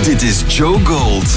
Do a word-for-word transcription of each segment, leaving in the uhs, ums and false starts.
Dit is Joe Gold.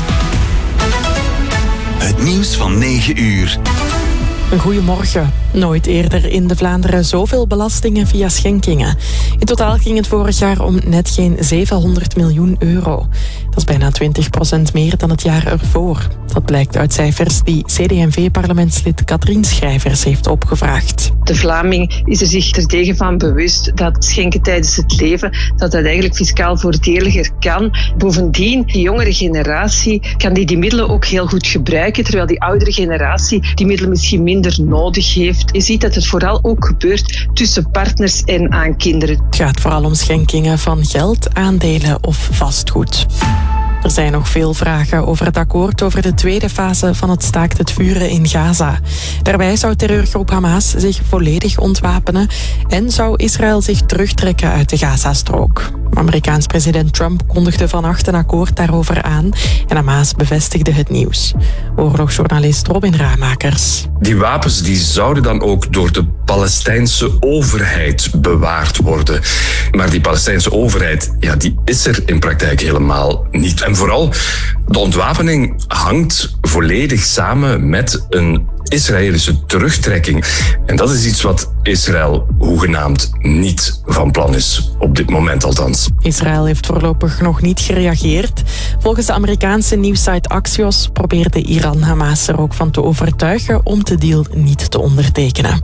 Het nieuws van negen uur. Goedemorgen. Nooit eerder in de Vlaanderen zoveel belastingen via schenkingen. In totaal ging het vorig jaar om net geen zevenhonderd miljoen euro. Dat is bijna twintig procent meer dan het jaar ervoor. Dat blijkt uit cijfers die C D en V-parlementslid Katrien Schrijvers heeft opgevraagd. De Vlaming is er zich terdege van bewust dat schenken tijdens het leven, dat dat eigenlijk fiscaal voordeliger kan. Bovendien, die jongere generatie kan die, die middelen ook heel goed gebruiken, terwijl die oudere generatie die middelen misschien minder nodig heeft. Je ziet dat het vooral ook gebeurt tussen partners en aan kinderen. Het gaat vooral om schenkingen van geld, aandelen of vastgoed. Er zijn nog veel vragen over het akkoord over de tweede fase van het staakt het vuren in Gaza. Daarbij zou terreurgroep Hamas zich volledig ontwapenen en zou Israël zich terugtrekken uit de Gazastrook. Amerikaans president Trump kondigde vannacht een akkoord daarover aan en Hamas bevestigde het nieuws. Oorlogsjournalist Robin Ramakers. Die wapens die zouden dan ook door de Palestijnse overheid bewaard worden. Maar die Palestijnse overheid, ja, die is er in praktijk helemaal niet. En vooral, de ontwapening hangt volledig samen met een Israëlische terugtrekking. En dat is iets wat Israël hoegenaamd niet van plan is, op dit moment althans. Israël heeft voorlopig nog niet gereageerd. Volgens de Amerikaanse nieuwssite Axios probeerde Iran Hamas er ook van te overtuigen om de deal niet te ondertekenen.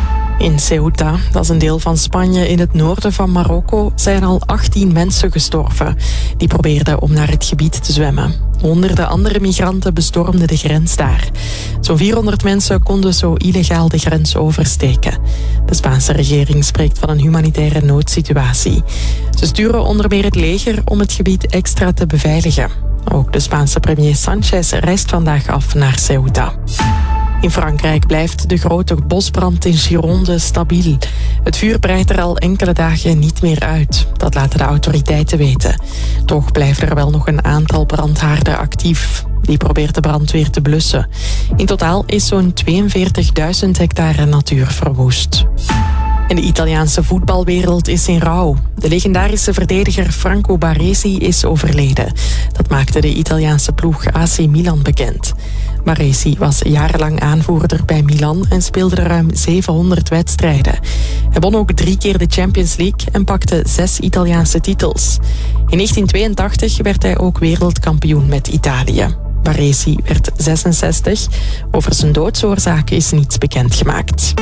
In Ceuta, dat is een deel van Spanje in het noorden van Marokko, zijn al achttien mensen gestorven. Die probeerden om naar het gebied te zwemmen. Honderden andere migranten bestormden de grens daar. Zo'n vierhonderd mensen konden zo illegaal de grens oversteken. De Spaanse regering spreekt van een humanitaire noodsituatie. Ze sturen onder meer het leger om het gebied extra te beveiligen. Ook de Spaanse premier Sanchez reist vandaag af naar Ceuta. In Frankrijk blijft de grote bosbrand in Gironde stabiel. Het vuur breidt er al enkele dagen niet meer uit. Dat laten de autoriteiten weten. Toch blijven er wel nog een aantal brandhaarden actief. Die probeert de brandweer te blussen. In totaal is zo'n tweeënveertigduizend hectare natuur verwoest. En de Italiaanse voetbalwereld is in rouw. De legendarische verdediger Franco Baresi is overleden. Dat maakte de Italiaanse ploeg A C Milan bekend. Baresi was jarenlang aanvoerder bij Milan en speelde ruim zevenhonderd wedstrijden. Hij won ook drie keer de Champions League en pakte zes Italiaanse titels. In negentien tweeëntachtig werd hij ook wereldkampioen met Italië. Baresi werd zesenzestig. Over zijn doodsoorzaak is niets bekendgemaakt.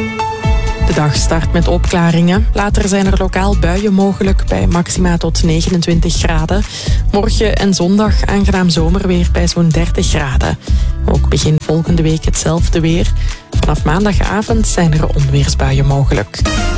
De dag start met opklaringen. Later zijn er lokaal buien mogelijk bij maxima tot negenentwintig graden. Morgen en zondag aangenaam zomerweer bij zo'n dertig graden. Ook begin volgende week hetzelfde weer. Vanaf maandagavond zijn er onweersbuien mogelijk.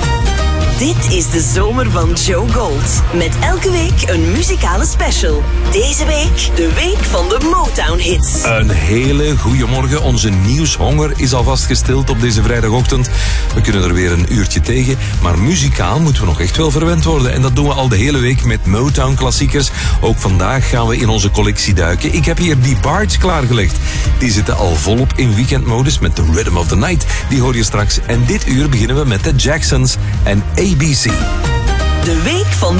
Dit is de zomer van Joe Gold. Met elke week een muzikale special. Deze week de week van de Motown-hits. Een hele goede morgen. Onze nieuwshonger is alvast gestild op deze vrijdagochtend. We kunnen er weer een uurtje tegen. Maar muzikaal moeten we nog echt wel verwend worden. En dat doen we al de hele week met Motown-klassiekers. Ook vandaag gaan we in onze collectie duiken. Ik heb hier die Bards klaargelegd. Die zitten al volop in weekendmodus met The Rhythm of the Night. Die hoor je straks. En dit uur beginnen we met de Jacksons en A B C. De week van de